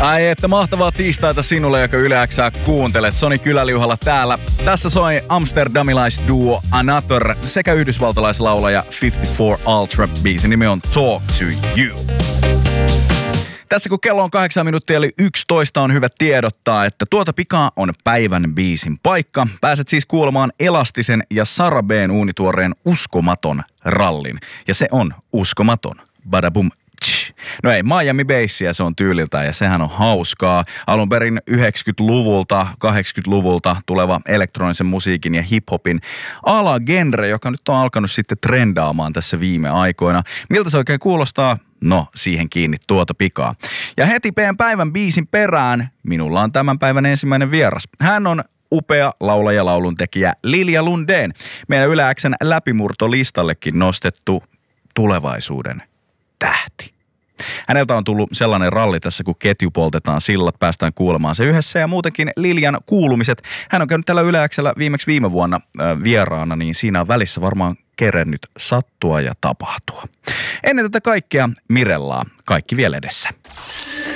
Ai että mahtavaa tiistaita sinulle, joka Yle X:ää kuuntelet. Soni Kyläliuhalla täällä. Tässä soi amsterdamilaisduo Another sekä yhdysvaltalaislaulaja 54 Ultra. Biisin nimi on Talk to You. Tässä kun kello on 8 minuuttia eli 11 on hyvä tiedottaa, että tuota pikaa on päivän biisin paikka. Pääset siis kuulemaan Elastisen ja Sara B:n uunituoreen Uskomaton rallin. Ja se on uskomaton. Badabum. No ei, Miami Bassia se on tyyliltä ja sehän on hauskaa. Alun perin 90-luvulta, 80-luvulta tuleva elektronisen musiikin ja hiphopin alagenre, joka nyt on alkanut sitten trendaamaan tässä viime aikoina. Miltä se oikein kuulostaa? No, siihen kiinni tuota pikaa. Ja heti päivän biisin perään minulla on tämän päivän ensimmäinen vieras. Hän on upea laulaja lauluntekijä Lilja Lundén. Meidän Yle X:n läpimurtolistallekin nostettu tulevaisuuden tähti. Häneltä on tullut sellainen ralli tässä, kun ketjupoltetaan sillat, päästään kuulemaan se yhdessä ja muutenkin Liljan kuulumiset. Hän on käynyt tällä Yle X:llä viimeksi viime vuonna vieraana, niin siinä on välissä varmaan kerennyt sattua ja tapahtua. Ennen tätä kaikkea Mirellaa, kaikki vielä edessä.